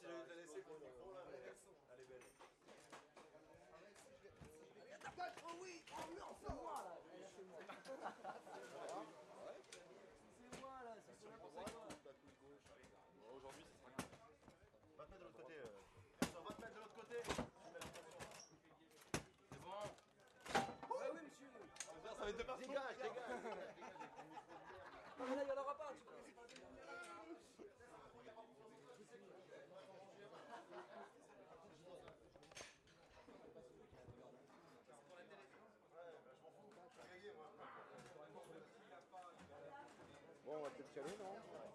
si j'allais te la laisser pour le micro, là, mais elle est belle. Oh oui! Oh non, c'est moi là! C'est moi! C'est moi là, c'est pour n'importe quoi! Aujourd'hui, c'est 50. Va te mettre de l'autre côté. Va te mettre de l'autre côté. C'est bon. Ouais, oui, monsieur! Ça va être de partout. Dégage. Non, mais là, il n'y en aura pas, tu vois! Bon, on va peut-être caler, non?